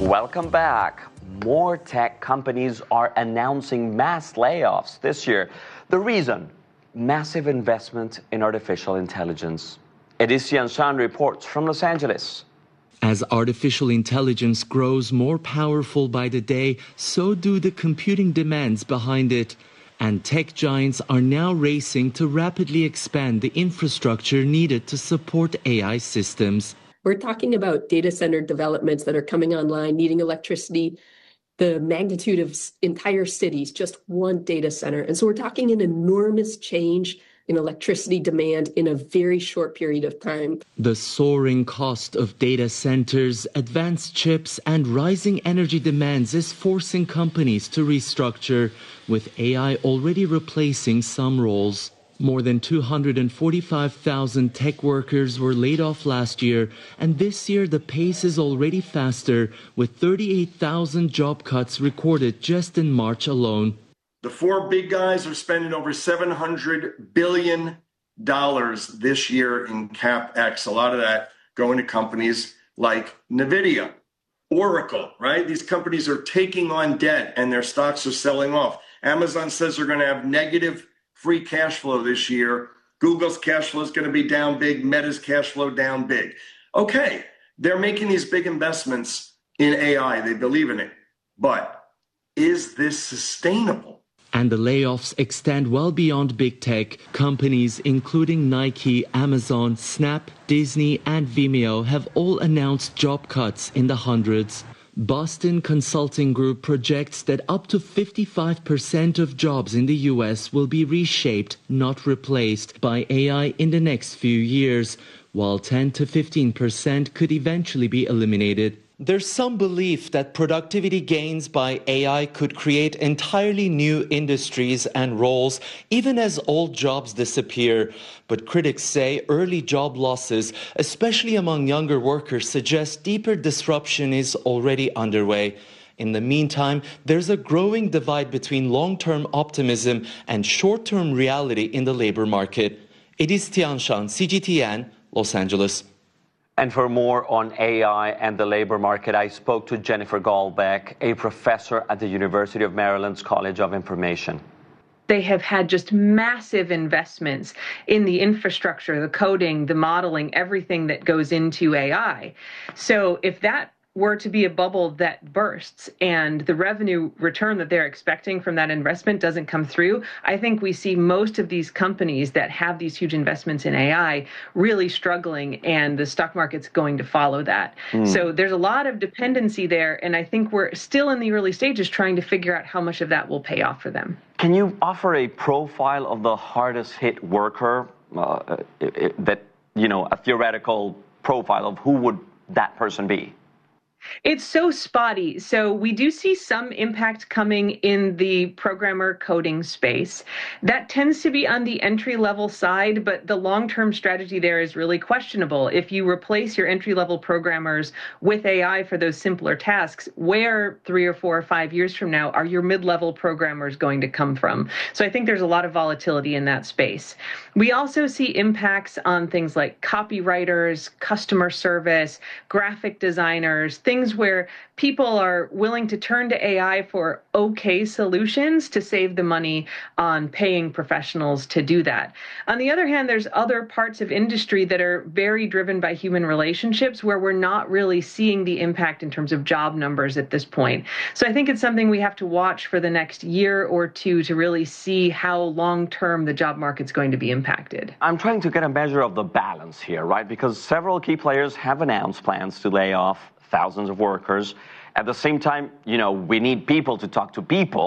Welcome back. More tech companies are announcing mass layoffs this year. The reason? Massive investment in artificial intelligence. Edith Tianshan reports from Los Angeles. As artificial intelligence grows more powerful by the day, so do the computing demands behind it. And tech giants are now racing to rapidly expand the infrastructure needed to support AI systems. We're talking about data center developments that are coming online, needing electricity, the magnitude of entire cities, just one data center. And so we're talking an enormous change in electricity demand in a very short period of time. The soaring cost of data centers, advanced chips, and rising energy demands is forcing companies to restructure, with AI already replacing some roles. More than 245,000 tech workers were laid off last year, and this year the pace is already faster, with 38,000 job cuts recorded just in March alone. The four big guys are spending over $700 billion this year in CapEx. A lot of that going to companies like NVIDIA, Oracle, right? These companies are taking on debt and their stocks are selling off. Amazon says they're going to have negative free cash flow this year. Google's cash flow is going to be down big. Meta's cash flow down big. Okay, they're making these big investments in AI. They believe in it. But is this sustainable? And the layoffs extend well beyond big tech. Companies including Nike, Amazon, Snap, Disney, and Vimeo have all announced job cuts in the hundreds. Boston Consulting Group projects that up to 55% of jobs in the U.S. will be reshaped, not replaced, by AI in the next few years, while 10 to 15% could eventually be eliminated. There's some belief that productivity gains by AI could create entirely new industries and roles, even as old jobs disappear. But critics say early job losses, especially among younger workers, suggest deeper disruption is already underway. In the meantime, there's a growing divide between long-term optimism and short-term reality in the labor market. Edith Tianshan, CGTN, Los Angeles. And for more on AI and the labor market, I spoke to Jennifer Gallbeck, a professor at the University of Maryland's College of Information. They have had just massive investments in the infrastructure, the coding, the modeling, everything that goes into AI. So if that were to be a bubble that bursts and the revenue return that they're expecting from that investment doesn't come through, I think we see most of these companies that have these huge investments in AI really struggling, and the stock market's going to follow that. So there's a lot of dependency there, and I think we're still in the early stages trying to figure out how much of that will pay off for them. Can you offer a profile of the hardest hit worker, a theoretical profile of who would that person be? It's so spotty. So we do see some impact coming in the programmer coding space. That tends to be on the entry-level side, but the long-term strategy there is really questionable. If you replace your entry-level programmers with AI for those simpler tasks, where 3 or 4 or 5 years from now are your mid-level programmers going to come from? So I think there's a lot of volatility in that space. We also see impacts on things like copywriters, customer service, graphic designers, things where people are willing to turn to AI for okay solutions to save the money on paying professionals to do that. On the other hand, there's other parts of industry that are very driven by human relationships where we're not really seeing the impact in terms of job numbers at this point. So I think it's something we have to watch for the next year or two to really see how long-term the job market's going to be impacted. I'm trying to get a measure of the balance here, right? Because several key players have announced plans to lay off thousands of workers. At the same time, we need people to talk to people.